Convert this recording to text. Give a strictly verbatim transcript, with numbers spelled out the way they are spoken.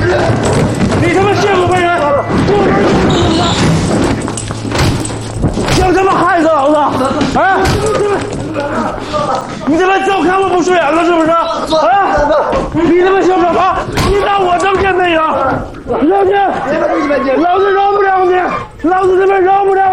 你他妈血口喷人！要他妈害死老子！啊！你他妈早看我不顺眼了是不是？啊！你他妈小可怕！你拿我当真没有？老子，老子饶不了你！老子他妈饶不了